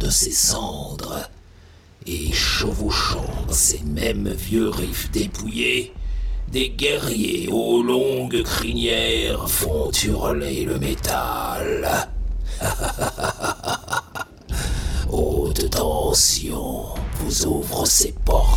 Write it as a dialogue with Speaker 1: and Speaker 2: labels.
Speaker 1: de ses cendres, et chevauchant ces mêmes vieux riffs dépouillés, des guerriers aux longues crinières font hurler le métal. Haute tension vous ouvre ses portes